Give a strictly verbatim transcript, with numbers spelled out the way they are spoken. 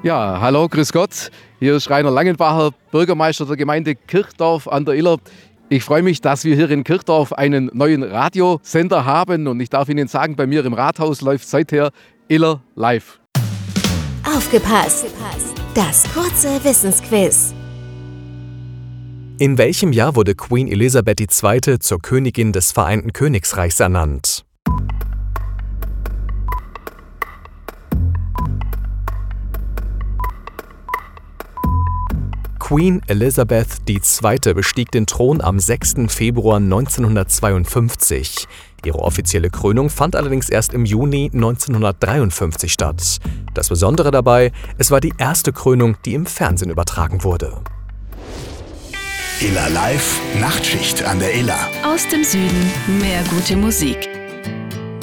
Ja, hallo, grüß Gott. Hier ist Rainer Langenbacher, Bürgermeister der Gemeinde Kirchdorf an der Iller. Ich freue mich, dass wir hier in Kirchdorf einen neuen Radiosender haben und ich darf Ihnen sagen, bei mir im Rathaus läuft seither Iller live. Aufgepasst! Das kurze Wissensquiz. In welchem Jahr wurde Queen Elisabeth die Zweite. zur Königin des Vereinten Königreichs ernannt? Queen Elizabeth die Zweite. bestieg den Thron am sechsten Februar neunzehnhundertzweiundfünfzig. Ihre offizielle Krönung fand allerdings erst im Juni neunzehnhundertdreiundfünfzig statt. Das Besondere dabei, es war die erste Krönung, die im Fernsehen übertragen wurde. Iller Live, Nachtschicht an der Iller. Aus dem Süden mehr gute Musik.